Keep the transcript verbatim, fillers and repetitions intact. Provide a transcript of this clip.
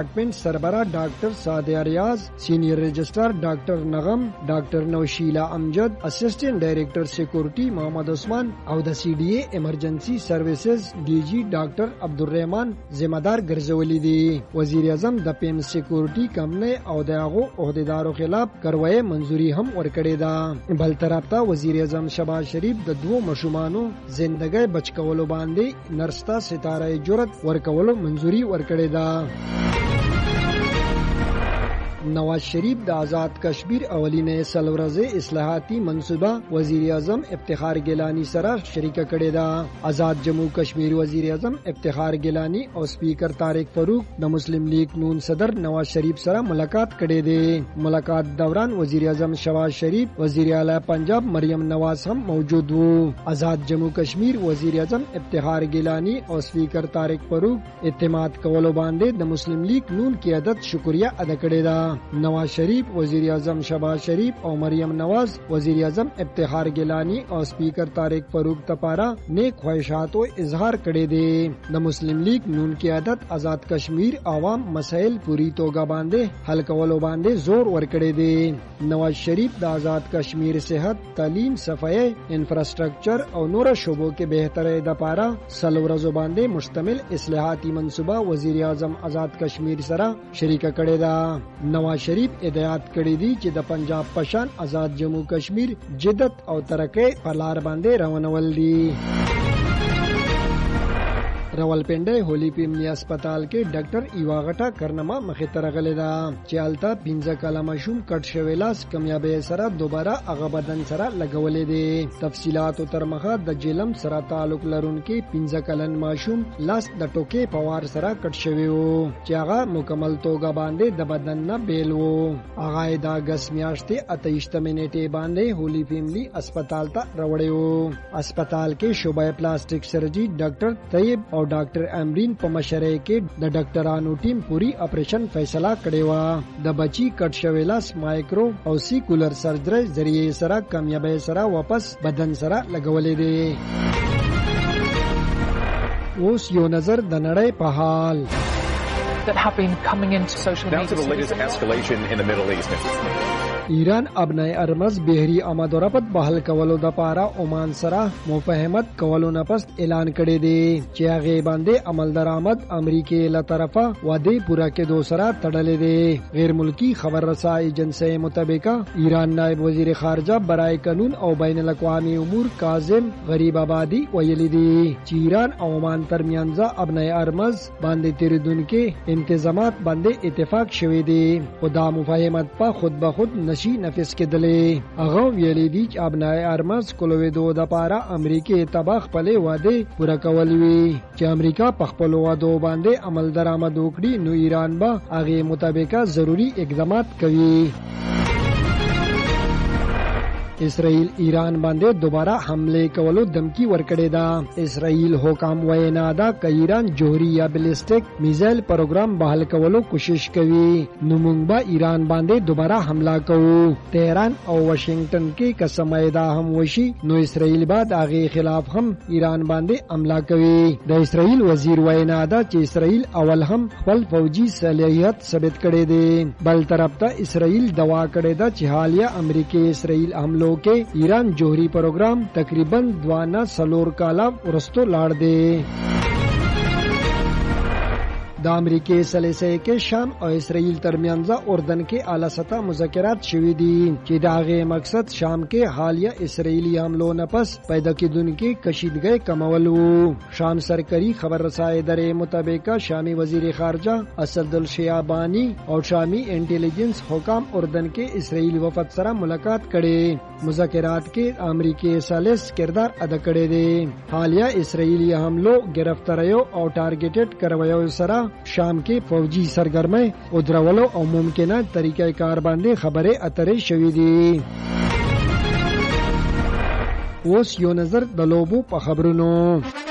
ډپارټمنټ سربراہ ډاکټر سعدیه ریاض، سینیئر رجسٹرار ډاکټر نغم، ډاکټر نوشیلا امجد، اسسټنټ ډایریکټر سکیورټي محمد عثمان او د سی ډي اے ایمرجنسي سروسز ډي جی ډاکټر عبدالرحمن ذمہ دار ګرځولي دي. وزیر اعظم د پیم سکیورټي کمپنۍ او د هغو عہدیدارو خلاف کاروایی منظوري هم ورکړې ده. بل طرف ته وزیر اعظم شهباز شریف د دوو ماشومانو زندګۍ بچ کولو باندې نرستا ستاره جرأت ورکولو منظوري ورکړې ده. نواز شریف د آزاد کشمیر اولینې سلورزه اصلاحاتي منصوبه وزیر اعظم افتخار گیلانی سره شریکه کړې ده. آزاد جموں کشمیر وزیر اعظم افتخار گیلانی او سپیکر طارق فاروق د مسلم لیگ نون صدر نواز شریف سره ملاقات کړې ده. ملاقات دوران وزیر اعظم شهباز شریف، وزیر اعلی پنجاب مریم نواز هم موجود وو. آزاد جموں کشمیر وزیر اعظم افتخار گیلانی او سپیکر طارق فاروق اعتماد کولو باندې د مسلم لیگ نون قیادت شکریہ ادا کړې ده. نواز شریف، وزیر اعظم شهباز شریف او مریم نواز وزیر اعظم افتخار گیلانی او سپیکر طارق فاروق تپارا نیک خواہشات او اظہار کړي دي. د مسلم لیگ نون قیادت آزاد کشمیر عوام مسائل پوری توګه باندې حل کولو باندې زور ورکړي دي. نواز شریف د آزاد کشمیر صحت، تعلیم، صفائی، انفراسټرکچر او نور شعبو کې بهترۍ د پاره سلورزو باندې مشتمل اصلاحاتي منصوبه وزیر اعظم آزاد کشمیر سره شریکه کړي ده. نواز شریف ہدایت کړي دي چې د پنجاب پشان آزاد جموں کشمیر جدت او ترقی په لار باندې روانول دي. راولپنډي هولي پیمنی هسپتال کې ډاکټر ایوا غټا کرنما مخې ته راغلی ده چې هلته پنځه کاله ماشوم کټ شوی لاس کامیابۍ سره دوباره هغه بدن سره لګولی دی. تفصیلاتو تر مخه د جیلم سره تعلق لرونکي پنځه کلن ماشوم لاس د ټوکې په وار سره کټ شوی و چې هغه مکمل توګه باندې د بدن نه بیل و. هغه د اګست میاشتې اته ویشتمې نیټې باندې هولي پیمنی هسپتال ته راوړی و. هسپتال کې شعبه پلاستیک سرجری ډاکټر طیب او ډاکټر امرین په مشرۍ کې د ډاکټرانو ټیم پوری اپریشن فیصله کړې و. د بچی کټ شوی لاس مایکرو او سیکولر سرجری ذریعے سره کامیابۍ سره واپس بدن سره لګولې دي. اوس یو نظر د نړۍ په حال. That have been coming into social media. Now to the latest escalation in the Middle East. ایران ابنای ارمز بحری آمد و رفت بحال کولو د پاره عمان سره مفاهمت کولو نه پس اعلان کړی دی چې هغه باندې عمل درآمد امریکای له طرفه وعده پورا کېدو سره تړلې دی. غیر ملکی خبر رسا ایجنسی مطابق ایران نائب وزیر خارجه برای قانون او بین الاقوامی امور کاظم غریب آبادی ویلي دی چې ایران او عمان ترمنځ ابنای ارمز باندې تیریدونکو انتظامات باندې اتفاق شوی دی. خدا مفاهمت په خود به خود نشي نفس کېدلې. هغه ویلي دي چې ابنای ارمز کولویدو د پاره امریکای تبا خپل وعده پوره کول وی چې امریکا په خپل وعده باندې عمل درآمد وکړي نو ایران به هغه مطابق ضروری اقدامات کوي. اسرائیل ایران باندې دوباره حمله کولو دمکی ورکړې ده. اسرائیل حکام وینا ده ک ایران جوهری یا بلیسټیک میزایل پروګرام بحال کولو کوشش کوي نو موږ به ایران باندې دوباره حمله کوو. تهران او واشنگټن کې قسمه ده هم وشي نو اسرائیل بعد هغه خلاف هم ایران باندې حمله کوي. د اسرائیل وزیر وینا ده چې اسرائیل اول هم خپل فوجي صلاحیت ثابت کړي دي. بل طرف ته اسرائیل دوا کړي ده چې حالیه امریکای اسرائیل حمله کې ایران جوهری پروګرام تقریبا دوانه سلور کاله ورستو لاړ دی. د امریکای ثالثه کې شام او اسرائیل ترمنځ اردن کې اعلی سطح مذاکرات شوې دي چې دا غي مقصد شام کې حالیه اسرائیلی حملو نه پس پیدا کېدونکو کشیدګۍ کمول وو. شام سرکاري خبر رسای ادارې مطابق شامي وزیر خارجه اسد الشیابانی او شامي انټيليجنس حکام اردن کې اسرائیل وفد سره ملاقات کړي. مذاکرات کې امریکای ثالث کردار ادا کړی دی. حالیه اسرائیلی حملو گرفتاریو او ټارګټډ کرویو سره شام کې فوجي سرګرمۍ او درولو او ممکنه طریقې کار باندې خبره اترې شوې دي. اوس یو نظر د لوبو په خبرونو.